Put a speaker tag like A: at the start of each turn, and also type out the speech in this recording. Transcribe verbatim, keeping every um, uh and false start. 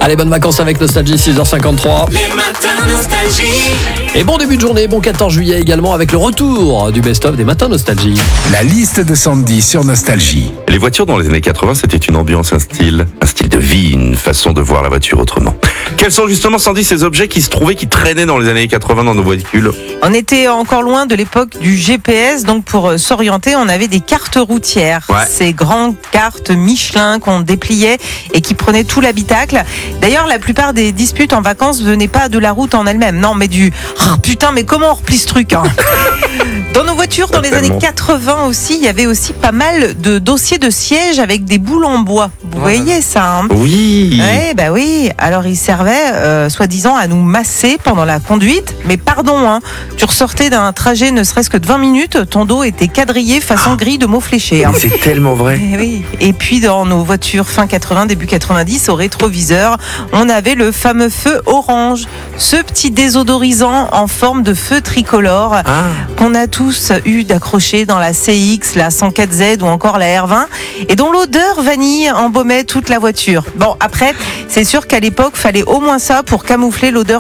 A: Allez, bonnes vacances avec Nostalgie, six heures cinquante-trois.
B: Les matins nostalgie.
A: Et bon début de journée, bon quatorze juillet également avec le retour du best-of des matins Nostalgie.
C: La liste de Sandy sur Nostalgie.
D: Les voitures dans les années quatre-vingts, c'était une ambiance, un style, un style de vie, une façon de voir la voiture autrement. Quels sont justement, Sandy, ces objets qui se trouvaient, qui traînaient dans les années quatre-vingts dans nos véhicules?
E: On était encore loin de l'époque du G P S, donc pour euh, s'orienter, on avait des cartes routières.
D: Ouais.
E: Ces grandes cartes Michelin qu'on dépliait et qui prenaient tout l'habitacle. D'ailleurs, la plupart des disputes en vacances venaient pas de la route en elle-même, non, mais du oh, putain, mais comment on replie ce truc hein. Dans nos voitures, dans les années quatre-vingts aussi, il y avait aussi pas mal de dossiers de sièges avec des boules en bois. Vous voyez ça hein.
D: Oui.
E: Ouais, bah oui. Alors, ils servaient, euh, soi-disant, à nous masser pendant la conduite. Mais pardon, hein, tu ressortais d'un trajet ne serait-ce que de vingt minutes, ton dos était quadrillé façon grille de mots fléchés. Hein.
D: C'est tellement vrai.
E: Eh oui. Et puis, dans nos voitures fin quatre-vingts, début quatre-vingt-dix, au rétroviseur, on avait le fameux feu orange. Ce petit désodorisant en forme de feu tricolore
D: Ah.
E: qu'on a tous eu d'accrocher dans la C X, la cent quatre Z ou encore la R vingt et dont l'odeur vanille embaumait toute la voiture. Bon, après, c'est sûr qu'à l'époque, fallait au moins ça pour camoufler l'odeur